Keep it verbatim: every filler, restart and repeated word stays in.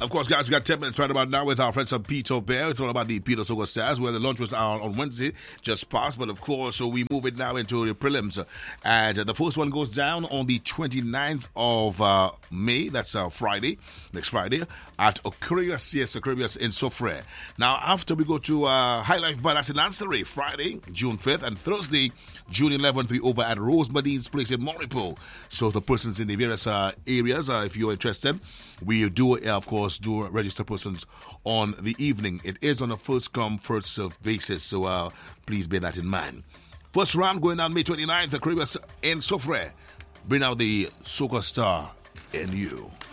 Of course, guys, we got ten minutes right about now with our friends from Peter Bear. It's all about the Peter Sogo Stars, where the launch was out on Wednesday, just passed. But of course, so we move it now into the prelims. And uh, the first one goes down on the twenty-ninth of uh, May. That's uh, Friday, next Friday, at Aquarius, yes, Aquarius in Sofre. Now, after we go to uh, High Life Bar, that's in Lancery, Friday, June fifth, and Thursday, June eleventh, we over at Rosemadine's Place in Moripo. So the persons in the various uh, areas, uh, if you're interested, we do, uh, of course, do register persons on the evening. It is on a first-come, first-served basis, so uh, please bear that in mind. First round going on May twenty-ninth, Aquarius in Sofre. Bring out the Soca Star in you.